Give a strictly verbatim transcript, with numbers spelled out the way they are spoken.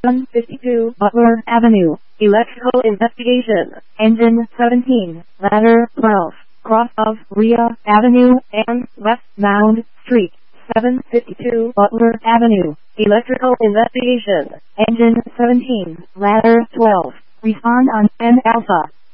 one fifty-two Butler Avenue, electrical investigation, engine seventeen, ladder twelve, cross of Rhea Avenue and West Mound Street, seven fifty-two Butler Avenue, electrical investigation, engine seventeen, ladder twelve, respond on N Alpha.